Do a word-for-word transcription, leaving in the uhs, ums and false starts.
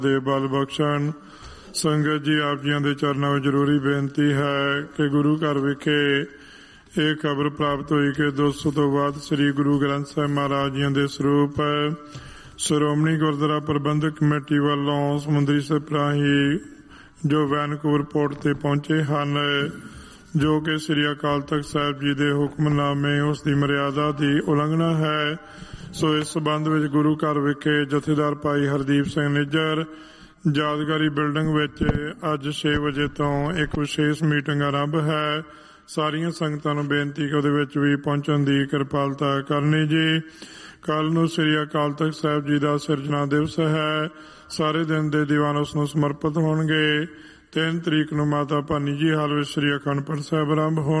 ਦੇ ਬਲ ਬਖਸ਼ਣ। ਸੰਗਤ ਜੀ, ਆਪ ਜੀਆਂ ਦੇ ਚਰਨਾਂ ਵਿੱਚ ਜ਼ਰੂਰੀ ਬੇਨਤੀ ਹੈ ਕਿ ਗੁਰੂ ਘਰ ਵਿਖੇ ਇਹ ਖਬਰ ਪ੍ਰਾਪਤ ਹੋਈ ਕਿ ਦੋ ਸੌ ਤੋਂ ਬਾਅਦ ਸ੍ਰੀ ਗੁਰੂ ਗ੍ਰੰਥ ਸਾਹਿਬ ਮਹਾਰਾਜ ਜੀਆਂ ਦੇ ਸਰੂਪ ਸ਼੍ਰੋਮਣੀ ਗੁਰਦੁਆਰਾ ਪ੍ਰਬੰਧਕ ਕਮੇਟੀ ਵੱਲੋਂ ਸਮੁੰਦਰੀ ਸਿਪ ਰਾਹੀਂ ਜੋ ਵੈਨਕੂਵਰ ਪੋਰਟ ਤੇ ਪਹੁੰਚੇ ਹਨ, ਜੋ ਕਿ ਸ੍ਰੀ ਅਕਾਲ ਤਖਤ ਸਾਹਿਬ ਜੀ ਦੇ ਹੁਕਮਨਾਮੇ ਉਸ ਦੀ ਮਰਿਆਦਾ ਦੀ ਉਲੰਘਣਾ ਹੈ। ਸੋ ਇਸ ਸਬੰਧ ਵਿੱਚ ਗੁਰੂ ਘਰ ਵਿਖੇ ਜਥੇਦਾਰ ਭਾਈ ਹਰਦੀਪ ਸਿੰਘ ਨਿੱਜਰ ਯਾਦਗਾਰੀ ਬਿਲਡਿੰਗ ਵਿੱਚ ਅੱਜ ਛੇ ਵਜੇ ਤੋਂ ਇੱਕ ਵਿਸ਼ੇਸ਼ ਮੀਟਿੰਗ ਆਰੰਭ ਹੈ। ਸਾਰੀਆਂ ਸੰਗਤਾਂ ਨੂੰ ਬੇਨਤੀ ਕਿ ਉਹਦੇ ਵਿੱਚ ਵੀ ਪਹੁੰਚਣ ਦੀ ਕਿਰਪਾਲਤਾ ਕਰਨੀ ਜੀ। ਕੱਲ ਨੂੰ ਸ੍ਰੀ ਅਕਾਲ ਤਖਤ ਸਾਹਿਬ ਜੀ ਦਾ ਸਿਰਜਣਾ ਦਿਵਸ ਹੈ। ਸਾਰੇ ਦਿਨ ਦੇ ਦੀਵਾਨ ਉਸ ਨੂੰ ਸਮਰਪਿਤ ਹੋਣਗੇ। ਤਿੰਨ ਤਰੀਕ ਨੂੰ ਮਾਤਾ ਭਾਨੀ ਜੀ ਹਾਲ ਵਿੱਚ ਸ੍ਰੀ ਅਖੰਡ ਪਾਠ ਸਾਹਿਬ ਆਰੰਭ ਹੋਣ